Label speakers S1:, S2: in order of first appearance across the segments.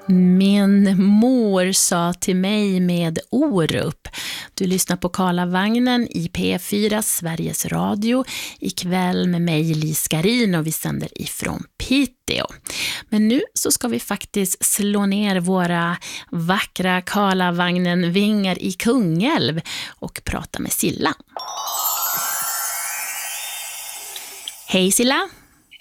S1: Min mor sa till mig med Orup. Du lyssnar på Karlavagnen i P4 Sveriges Radio. Ikväll med mig Lis Garin och vi sänder ifrån Piteå. Men nu så ska vi faktiskt slå ner våra vackra Karlavagnen-vingar i Kungälv och prata med Silla. Hej Silla!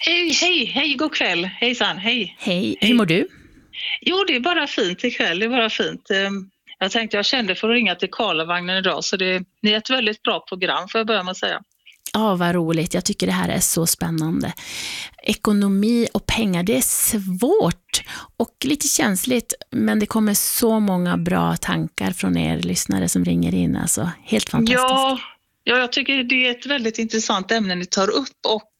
S2: Hej, god kväll. Hejsan, hej.
S1: Hej, hur mår du?
S2: Jo, det är bara fint ikväll, det är bara fint. Jag kände för att ringa till Karlavagnen idag, så det är ett väldigt bra program, får jag börja med att säga.
S1: Ja, vad roligt. Jag tycker det här är så spännande. Ekonomi och pengar, det är svårt och lite känsligt, men det kommer så många bra tankar från er lyssnare som ringer in. Alltså, helt fantastiskt.
S2: Ja, jag tycker det är ett väldigt intressant ämne ni tar upp och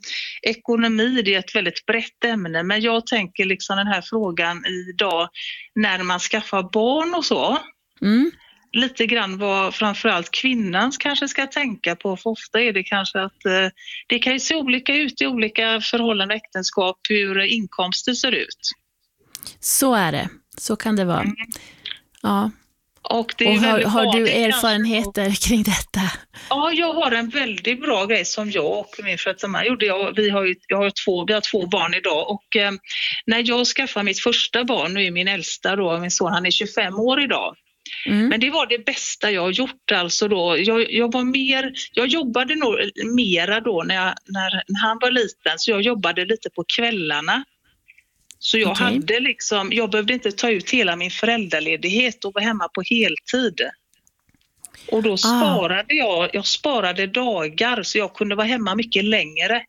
S2: ekonomi, det är ett väldigt brett ämne, men jag tänker liksom den här frågan idag när man skaffar barn och så. Lite grann vad framförallt kvinnan kanske ska tänka på, för ofta är det kanske att det kan ju se olika ut i olika förhållanden och äktenskap hur inkomster ser ut.
S1: Så är det, så kan det vara. Ja.
S2: Och
S1: har du erfarenheter kring detta?
S2: Ja, jag har en väldigt bra grej som jag och min frötsamma gjorde. Vi har två barn idag och när jag skaffade mitt första barn, nu är min äldsta då, min son, han är 25 år idag. Men det var det bästa jag har gjort alltså då. Jag jobbade nog mera då när han var liten, så jag jobbade lite på kvällarna. Så jag behövde inte ta ut hela min föräldraledighet och vara hemma på heltid. Och då sparade jag sparade dagar så jag kunde vara hemma mycket längre.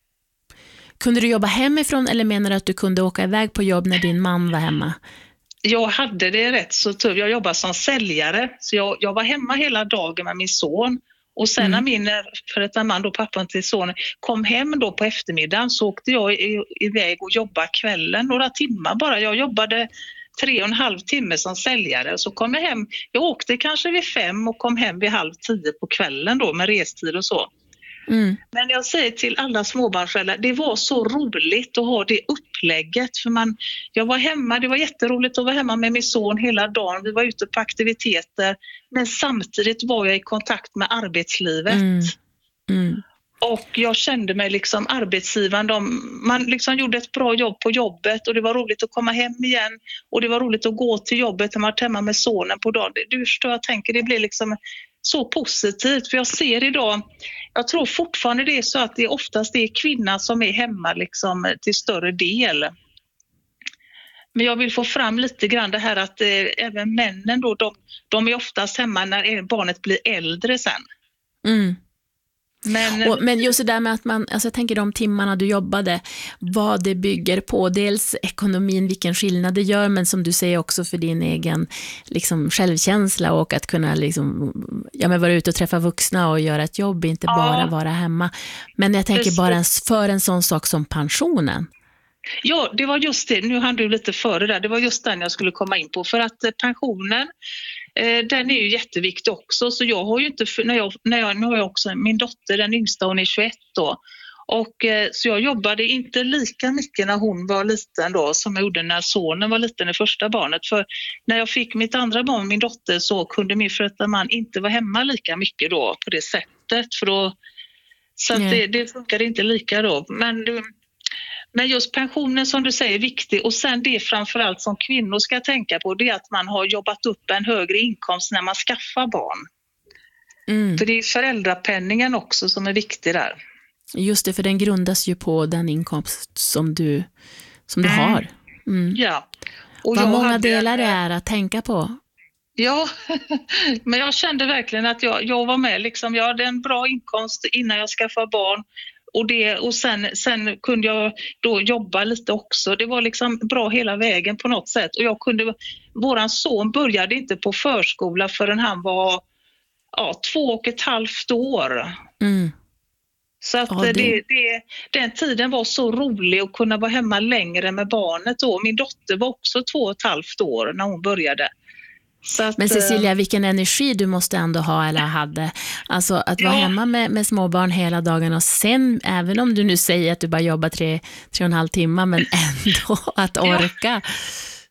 S1: Kunde du jobba hemifrån eller menar du att du kunde åka iväg på jobb när din man var hemma?
S2: Jag hade det rätt så tufft. Jag jobbade som säljare, så jag var hemma hela dagen med min son. Och sen när min man då, pappan till sonen, kom hem då på eftermiddagen, så åkte jag iväg och jobbade kvällen några timmar bara. Jag jobbade 3,5 timmar som säljare, så kom jag hem. Jag åkte kanske vid 5 och kom hem vid 9:30 på kvällen då med restid och så. Men jag säger till alla småbarnsföräldrar, det var så roligt att ha det upplägget, för jag var hemma, det var jätteroligt att vara hemma med min son hela dagen, vi var ute på aktiviteter, men samtidigt var jag i kontakt med arbetslivet. Och jag kände mig liksom arbetsgivaren, man liksom gjorde ett bra jobb på jobbet och det var roligt att komma hem igen och det var roligt att gå till jobbet när man var hemma med sonen på dagen. Du förstår, jag tänker det blir liksom så positivt, för jag ser idag, jag tror fortfarande det är så att det oftast är kvinnan som är hemma liksom till större del. Men jag vill få fram lite grann det här att även männen då, de är oftast hemma när barnet blir äldre sen.
S1: Men just det där med att jag tänker de timmarna du jobbade, vad det bygger på, dels ekonomin, vilken skillnad det gör, men som du säger också för din egen liksom, självkänsla och att kunna liksom, vara ute och träffa vuxna och göra ett jobb, inte bara vara hemma. Men jag tänker bara för en sån sak som pensionen.
S2: Ja, det var just det, nu hann du lite före där, det var just den jag skulle komma in på, för att pensionen, den är ju jätteviktig också, så jag har ju inte, nu har jag också min dotter, den yngsta, hon är 21 då, och så jag jobbade inte lika mycket när hon var liten då som jag gjorde när sonen var liten, det första barnet, för när jag fick mitt andra barn, min dotter, så kunde min föräldrar man inte vara hemma lika mycket då på det sättet, för då, så att det funkade inte lika då, men just pensionen som du säger är viktig, och sen det framförallt som kvinnor ska tänka på, det är att man har jobbat upp en högre inkomst när man skaffar barn. För det är föräldrapenningen också som är viktig där.
S1: Just det, för den grundas ju på den inkomst som du har.
S2: Ja. Och
S1: vad många delar det är att tänka på.
S2: Ja, men jag kände verkligen att jag var med. Liksom, jag hade en bra inkomst innan jag skaffade barn. Och sen kunde jag då jobba lite också. Det var liksom bra hela vägen på något sätt. Och våran son började inte på förskola förrän han var 2,5 år. Så att den tiden var så rolig att kunna vara hemma längre med barnet då. Min dotter var också 2,5 år när hon började.
S1: Men Cecilia, vilken energi du måste ändå ha eller hade. Alltså att vara hemma med småbarn hela dagen och sen, även om du nu säger att du bara jobbar 3,5 timmar, men ändå att orka.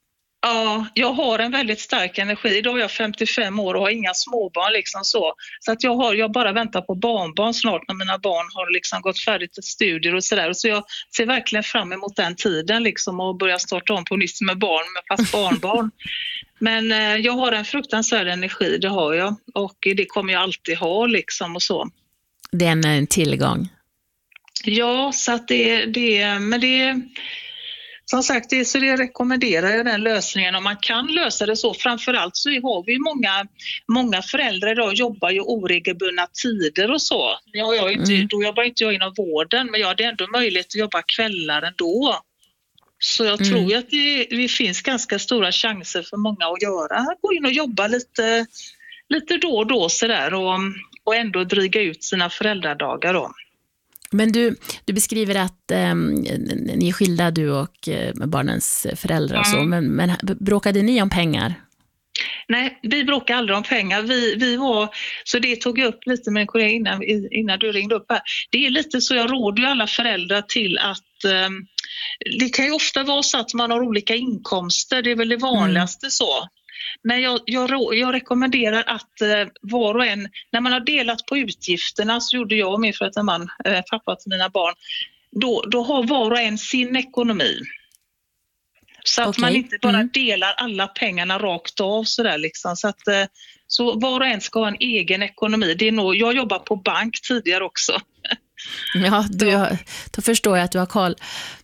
S2: Ja, jag har en väldigt stark energi. Idag är jag 55 år och har inga småbarn liksom så. Så att jag bara väntar på barnbarn snart när mina barn har liksom gått färdigt till studier och sådär. Så jag ser verkligen fram emot den tiden liksom och börja starta om på nytt med barn, med fast barnbarn. Men jag har en fruktansvärd energi, det har jag. Och det kommer jag alltid ha liksom och så.
S1: Det är en tillgång.
S2: Ja, så att men det som sagt, så det rekommenderar jag den lösningen om man kan lösa det så. Framförallt så har vi många föräldrar idag jobbar ju oregelbundna tider och så. Då jobbar inte jag inom vården, men jag hade ändå möjlighet att jobba kvällar ändå. Så jag tror ju att det finns ganska stora chanser för många att gå in och jobba lite då och då sådär och ändå dryga ut sina föräldradagar då.
S1: Men du beskriver att ni är skilda, du och barnens föräldrar och så, men bråkade ni om pengar?
S2: Nej, vi bråkade aldrig om pengar. Vi var, så det tog jag upp lite med en kollega innan du ringde upp här. Det är lite så, jag råder ju alla föräldrar till att det kan ju ofta vara så att man har olika inkomster, det är väl det vanligaste så. Men jag rekommenderar att var och en, när man har delat på utgifterna, så gjorde jag och min före detta man, pappa till mina barn, då har var och en sin ekonomi. Så att man inte bara delar alla pengarna rakt av sådär liksom. Så var och en ska ha en egen ekonomi. Jag jobbar på bank tidigare också.
S1: Ja, då förstår jag att du har koll.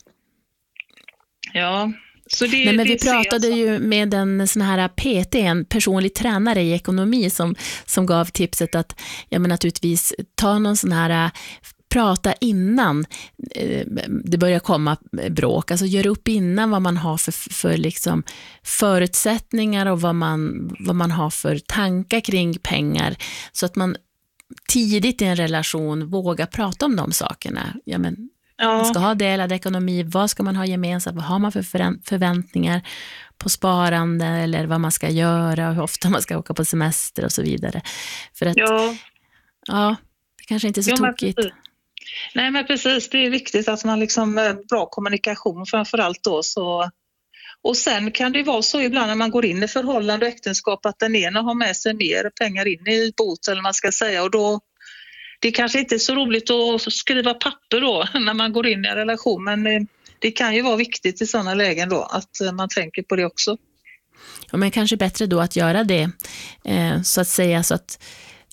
S2: Ja. Så
S1: men vi pratade ju med en sån här PT, en personlig tränare i ekonomi som gav tipset att naturligtvis ta någon sån här prata innan det börjar komma bråk, alltså gör upp innan vad man har för liksom förutsättningar och vad man har för tankar kring pengar, så att man tidigt i en relation vågar prata om de sakerna. Man ska ha delad ekonomi, vad ska man ha gemensamt, vad har man för förväntningar på sparande eller vad man ska göra och hur ofta man ska åka på semester och så vidare. För att det kanske inte är så tokigt.
S2: Nej, men precis, det är viktigt att man liksom bra kommunikation framförallt då så. Och sen kan det vara så ibland när man går in i förhållande och äktenskap att den ena har med sig mer pengar in i bot eller man ska säga, och då det kanske inte är så roligt att skriva papper då när man går in i en relation, men det kan ju vara viktigt i sådana lägen då att man tänker på det också.
S1: Ja, men kanske bättre då att göra det så att säga, så att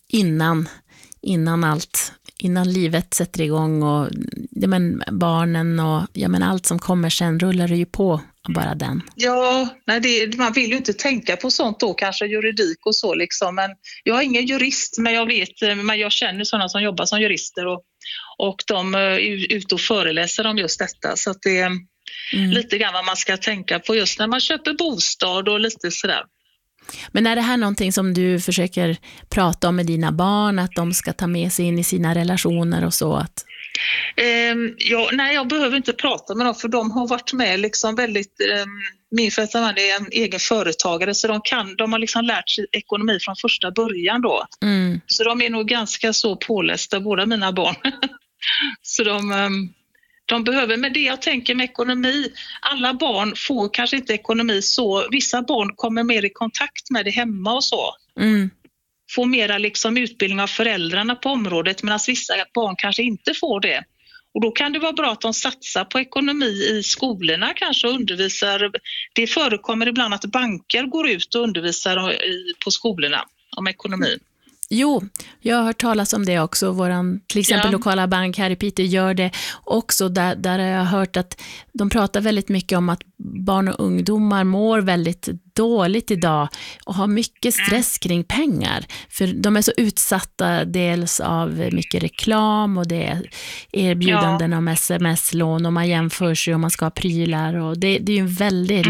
S1: innan livet sätter igång och barnen och allt som kommer sen rullar det ju på bara den.
S2: Ja, man vill ju inte tänka på sånt då, kanske juridik och så liksom, men jag är ingen jurist, men jag känner sådana som jobbar som jurister och de är ute och föreläser om just detta, så att det är lite grann vad man ska tänka på just när man köper bostad och lite sådär.
S1: Men är det här någonting som du försöker prata om med dina barn, att de ska ta med sig in i sina relationer och så?
S2: Nej, jag behöver inte prata med dem, för de har varit med liksom väldigt, min föräldrar är en egen företagare, så de har liksom lärt sig ekonomi från första början då. Så de är nog ganska så pålästa, båda mina barn. Så de behöver, men det jag tänker med ekonomi, alla barn får kanske inte ekonomi så, vissa barn kommer mer i kontakt med det hemma och så. Får mera liksom utbildning av föräldrarna på området, medan vissa barn kanske inte får det. Och då kan det vara bra att de satsar på ekonomi i skolorna kanske och undervisar. Det förekommer ibland att banker går ut och undervisar på skolorna om ekonomi.
S1: Jo, jag har hört talas om det också. Våran till exempel lokala bank här i Piteå gör det också. Där har jag hört att de pratar väldigt mycket om att barn och ungdomar mår väldigt dåligt idag och har mycket stress kring pengar. För de är så utsatta dels av mycket reklam och det är erbjudanden om sms-lån och man jämför sig och man ska ha prylar. Och det är ju en väldigt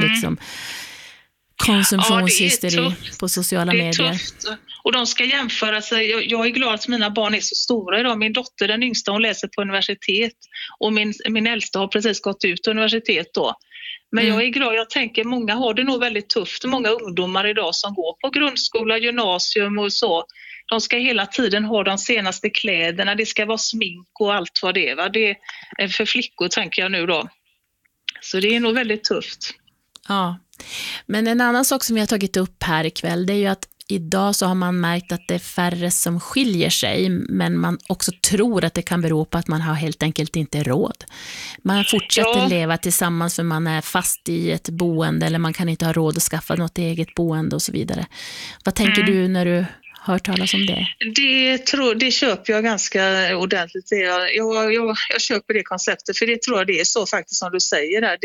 S1: konsumtionshysteri på sociala medier.
S2: Tufft. Och de ska jämföra sig. Jag är glad att mina barn är så stora idag. Min dotter, den yngsta, hon läser på universitet. Och min äldsta har precis gått ut universitet då. Men jag är glad, jag tänker många har det nog väldigt tufft. Många ungdomar idag som går på grundskola, gymnasium och så. De ska hela tiden ha de senaste kläderna. Det ska vara smink och allt vad det är. Va? Det är för flickor tänker jag nu då. Så det är nog väldigt tufft.
S1: Ja. Men en annan sak som vi har tagit upp här ikväll, det är ju att idag så har man märkt att det är färre som skiljer sig, men man också tror att det kan bero på att man har helt enkelt inte råd. Man fortsätter leva tillsammans för man är fast i ett boende eller man kan inte ha råd att skaffa något eget boende och så vidare. Vad tänker du när du hört talas om det?
S2: Det köper jag ganska ordentligt. Jag köper det konceptet, för det tror jag det är så faktiskt som du säger där.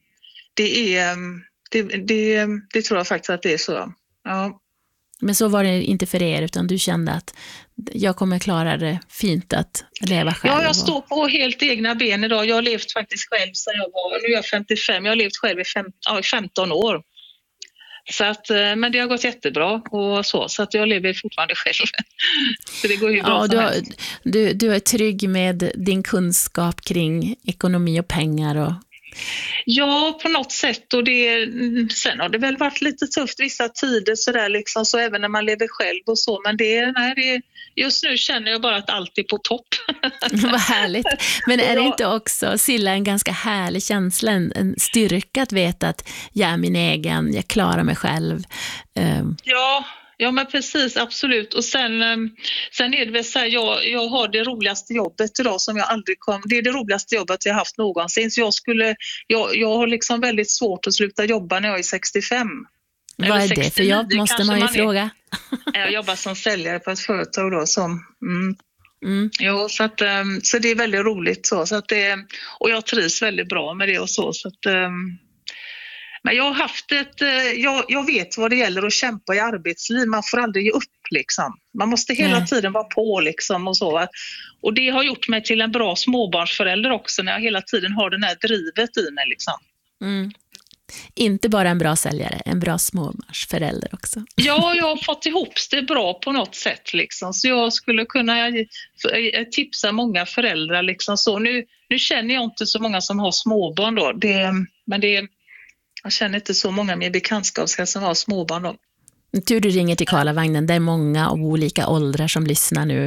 S2: Det tror jag faktiskt att det är så. Ja.
S1: Men så var det inte för er, utan du kände att jag kommer klara det fint att leva själv.
S2: Ja, jag står på helt egna ben idag. Jag har levt faktiskt själv sedan nu är jag 55, jag har levt själv i 15 år. Så att, men det har gått jättebra och så att jag lever fortfarande själv. Så det går ju bra.
S1: Ja, du är trygg med din kunskap kring ekonomi och pengar och...
S2: Ja, på något sätt, och sen har det väl varit lite tufft vissa tider sådär liksom, så även när man lever själv och så, men just nu känner jag bara att allt är på topp.
S1: Vad härligt. Men är det inte också, Silla, en ganska härlig känsla, en styrka att veta att jag är min egen, jag klarar mig själv?
S2: Ja, men precis, absolut. Och sen är det väl så här, jag har det roligaste jobbet idag som jag aldrig kom. Det är det roligaste jobbet jag haft någonsin. Så jag har liksom väldigt svårt att sluta jobba när jag är 65.
S1: Vad är 69, det för jobb, måste man ju fråga.
S2: Jag jobbar som säljare på ett företag då Ja, så det är väldigt roligt så att och jag trivs väldigt bra med det och så att men jag har haft jag vet vad det gäller att kämpa i arbetsliv. Man får aldrig ge upp liksom. Man måste hela tiden vara på liksom och så. Och det har gjort mig till en bra småbarnsförälder också, när jag hela tiden har den här drivet i mig liksom.
S1: Mm. Inte bara en bra säljare, en bra småbarnsförälder också.
S2: Ja, jag har fått ihop det bra på något sätt liksom. Så jag skulle kunna tipsa många föräldrar liksom så. Nu känner jag inte så många som har småbarn då. Jag känner inte så många med bekantskapskrets som har småbarn då.
S1: Tur du ringer till Karlavagnen, det är många av olika åldrar som lyssnar nu.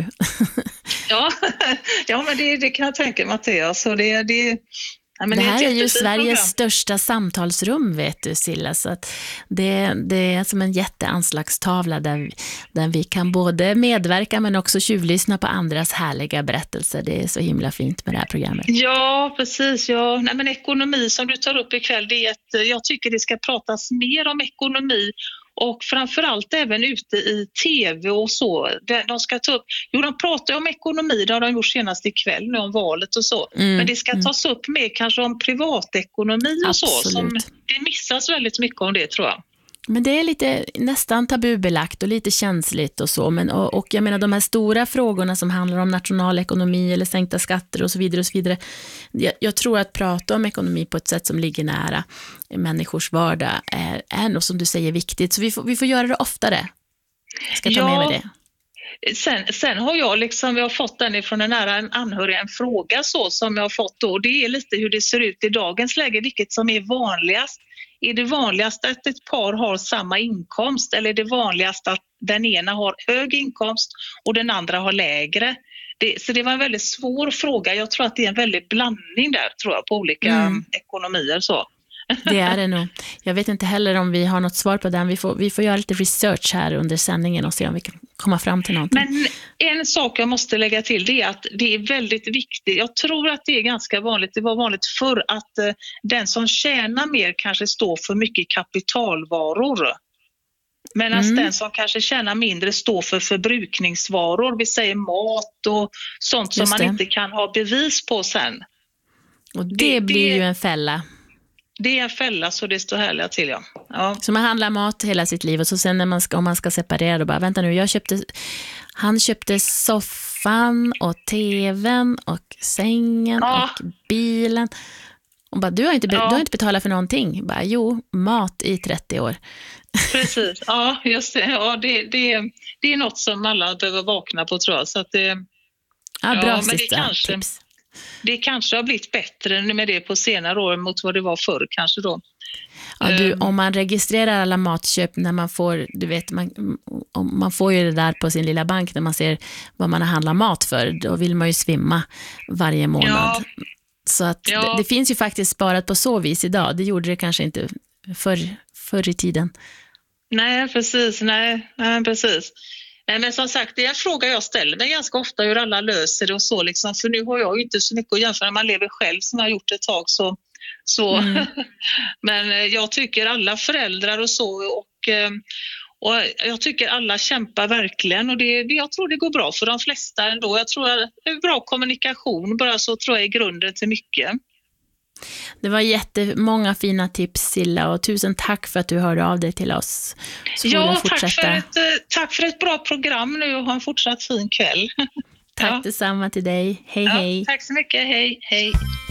S2: Ja, men det kan jag tänka mig att det är. Så det
S1: här är ju Sveriges största samtalsrum, vet du, Silla, så att det är som en jätteanslagstavla där vi kan både medverka men också tjuvlyssna på andras härliga berättelser. Det är så himla fint med det här programmet.
S2: Ja, precis. Ja. Nej, men ekonomi som du tar upp ikväll, jag tycker det ska pratas mer om ekonomi. Och framförallt även ute i tv och så. De ska ta upp, de pratar om ekonomi, det har de gjort senast ikväll nu om valet och så. Men det ska tas upp mer kanske om privatekonomi och
S1: Absolut.
S2: så. Det missas väldigt mycket om det, tror jag.
S1: Men det är lite nästan tabubelagt och lite känsligt och så. Men, och jag menar de här stora frågorna som handlar om nationalekonomi eller sänkta skatter och så vidare. Och så vidare. Jag tror att prata om ekonomi på ett sätt som ligger nära människors vardag är något som du säger viktigt. Så vi får göra det oftare. Jag ska ta med mig det.
S2: Sen har jag har fått den ifrån en nära anhörig, en fråga så som jag har fått då. Det är lite hur det ser ut i dagens läge, vilket som är vanligast. Är det vanligast att ett par har samma inkomst, eller är det vanligast att den ena har hög inkomst och den andra har lägre? Så det var en väldigt svår fråga. Jag tror att det är en väldigt blandning där, tror jag, på olika ekonomier så.
S1: Det är det nog. Jag vet inte heller om vi har något svar på den. Vi får göra lite research här under sändningen och se om vi kan komma fram till någonting.
S2: Men en sak jag måste lägga till, det är att det är väldigt viktigt. Jag tror att det är ganska vanligt. Det var vanligt förr att den som tjänar mer kanske står för mycket kapitalvaror. Medan den som kanske tjänar mindre står för förbrukningsvaror. Vi säger mat och sånt som man inte kan ha bevis på sen.
S1: Och det blir ju en fälla.
S2: Det är en fälla, så det står härliga till, ja.
S1: Så man handlar mat hela sitt liv och så sen om man ska separera då bara, vänta nu, han köpte soffan och tvn och sängen och bilen. Och bara, du har inte betalat för någonting. Bara, jo, mat i 30 år.
S2: Precis, ja, just det. Ja, det är något som alla behöver vakna på, tror jag. Så att
S1: bra
S2: men
S1: tips.
S2: Det kanske har blivit bättre med det på senare år mot vad det var förr kanske då.
S1: Ja, om man registrerar alla matköp när man får, du vet, man får ju det där på sin lilla bank när man ser vad man har handlat mat för, då vill man ju svimma varje månad. Så att det finns ju faktiskt sparat på så vis idag. Det gjorde det kanske inte förr i tiden.
S2: Nej, precis. Nej, precis. Nej, men som sagt, det är en fråga jag ställer mig ganska ofta, hur alla löser det och så liksom. För nu har jag ju inte så mycket att jämföra när man lever själv som jag har gjort ett tag så. Men jag tycker alla föräldrar och så och jag tycker alla kämpar verkligen och jag tror det går bra för de flesta ändå. Jag tror att det är bra kommunikation, bara så tror jag är grunden till mycket.
S1: Det var jättemånga fina tips, Silla, och tusen tack för att du hörde av dig till oss.
S2: Ja, tack för ett bra program nu och ha en fortsatt fin kväll.
S1: Tack detsamma till dig. Hej, hej.
S2: Tack så mycket, hej.